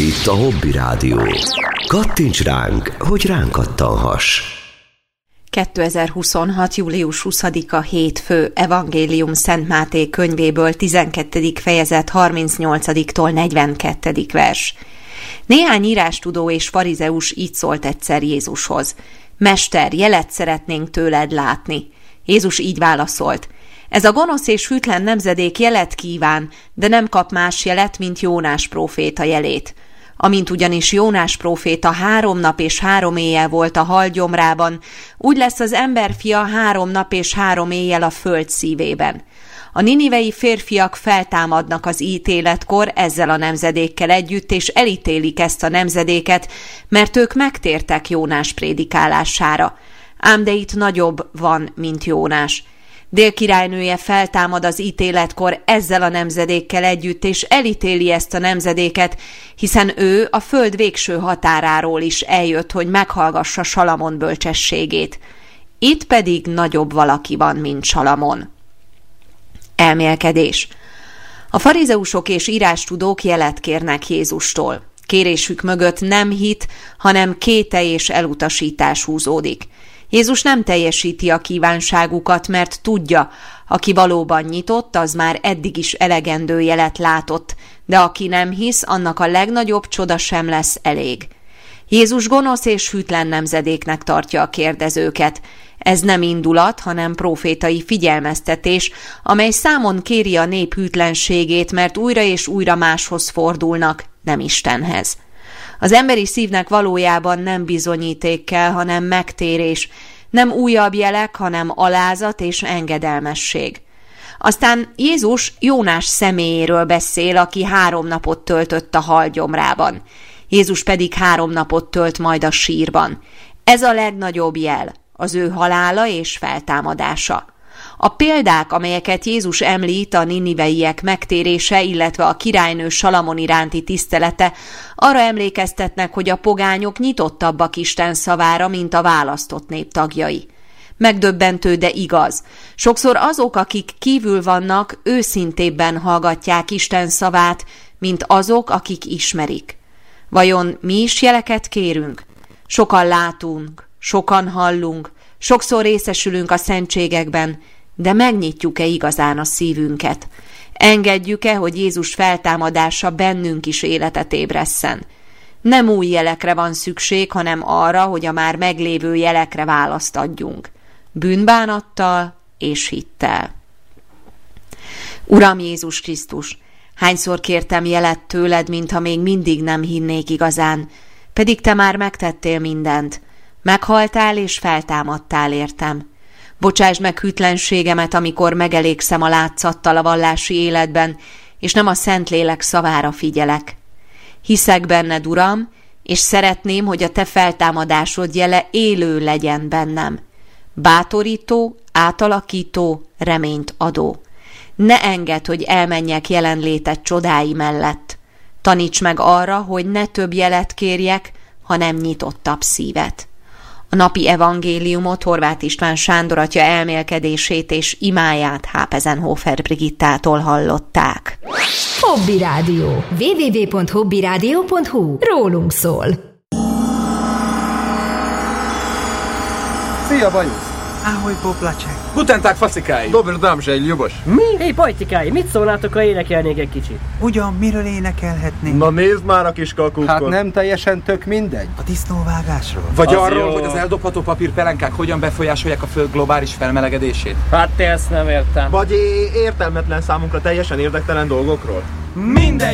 Itt a Hobby Rádió. Kattints ránk, hogy ránk kattanhass. 2026. július 20-a hétfő, Evangélium Szent Máté könyvéből 12. fejezet 38-tól 42. vers. Néhány írástudó és farizeus így szólt egyszer Jézushoz: Mester, jelet szeretnénk tőled látni. Jézus így válaszolt: Ez a gonosz és hűtlen nemzedék jelet kíván, de nem kap más jelet, mint Jónás próféta jelét. Amint ugyanis Jónás próféta 3 nap és 3 éjjel volt a hal gyomrában, úgy lesz az emberfia 3 nap és 3 éjjel a föld szívében. A ninivei férfiak feltámadnak az ítéletkor ezzel a nemzedékkel együtt, és elítélik ezt a nemzedéket, mert ők megtértek Jónás prédikálására. Ám de itt nagyobb van, mint Jónás. Dél királynője feltámad az ítéletkor ezzel a nemzedékkel együtt, és elítéli ezt a nemzedéket, hiszen ő a föld végső határáról is eljött, hogy meghallgassa Salamon bölcsességét. Itt pedig nagyobb valaki van, mint Salamon. Elmélkedés. A farizeusok és írástudók jelet kérnek Jézustól. Kérésük mögött nem hit, hanem kételj és elutasítás húzódik. Jézus nem teljesíti a kívánságukat, mert tudja, aki valóban nyitott, az már eddig is elegendő jelet látott, de aki nem hisz, annak a legnagyobb csoda sem lesz elég. Jézus gonosz és hűtlen nemzedéknek tartja a kérdezőket. Ez nem indulat, hanem profétai figyelmeztetés, amely számon kéri a nép hűtlenségét, mert újra és újra máshoz fordulnak, nem Istenhez. Az emberi szívnek valójában nem bizonyíték kell, hanem megtérés, nem újabb jelek, hanem alázat és engedelmesség. Aztán Jézus Jónás személyéről beszél, aki 3 napot töltött a hal gyomrában. Jézus pedig 3 napot tölt majd a sírban. Ez a legnagyobb jel, az ő halála és feltámadása. A példák, amelyeket Jézus említ, a niniveiek megtérése, illetve a királynő Salamon iránti tisztelete arra emlékeztetnek, hogy a pogányok nyitottabbak Isten szavára, mint a választott nép tagjai. Megdöbbentő, de igaz. Sokszor azok, akik kívül vannak, őszintébben hallgatják Isten szavát, mint azok, akik ismerik. Vajon mi is jeleket kérünk? Sokan látunk, sokan hallunk, sokszor részesülünk a szentségekben, de megnyitjuk-e igazán a szívünket? Engedjük-e, hogy Jézus feltámadása bennünk is életet ébresszen? Nem új jelekre van szükség, hanem arra, hogy a már meglévő jelekre választ adjunk. Bűnbánattal és hittel. Uram Jézus Krisztus, hányszor kértem jelet tőled, mintha még mindig nem hinnék igazán, pedig te már megtettél mindent. Meghaltál és feltámadtál értem. Bocsásd meg hűtlenségemet, amikor megelégszem a látszattal a vallási életben, és nem a Szentlélek szavára figyelek. Hiszek benned, Uram, és szeretném, hogy a te feltámadásod jele élő legyen bennem. Bátorító, átalakító, reményt adó. Ne engedd, hogy elmenjek jelenléted csodái mellett. Taníts meg arra, hogy ne több jelet kérjek, hanem nyitottabb szívet. A napi evangéliumot Horváth István Sándor atya elmélkedését és imáját Hápezenhofer Brigittától hallották. Hobby Rádió. www.hobbyradio.hu. Rólunk szól. Szia, Bajusz! Ahoj, poplaček! Guten Tag, facikái! Dober damzsej, Ljubos! Mi? Hé, pajtikái, mit szólnátok, ha énekelnék egy kicsit? Ugyan, miről énekelhetnénk? Na nézd már a kis kakukot! Hát nem teljesen tök mindegy. A disznóvágásról? Vagy az arról, jó, hogy az eldobható papírpelenkák hogyan befolyásolják a föld globális felmelegedését? Hát te ezt nem értem. Vagy értelmetlen számunkra teljesen érdektelen dolgokról. Mindegy!